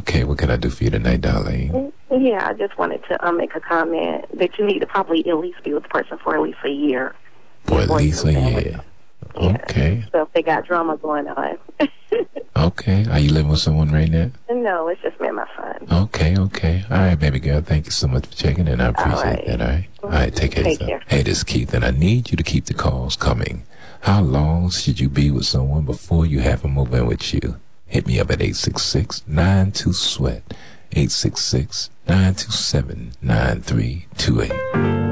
Okay, what can I do for you tonight, Darlene? Yeah, I just wanted to make a comment that you need to probably at least be with the person for at least a year. For at least a year. Yeah. Okay. So if they got drama going on. Okay. Are you living with someone right now? No, it's just me and my son. Okay. All right, baby girl. Thank you so much for checking in. I appreciate that. All right. All right. Take care of yourself. Hey, this is Keith, and I need you to keep the calls coming. How long should you be with someone before you have them move in with you? Hit me up at 866-92-SWEAT. 866-927-9328.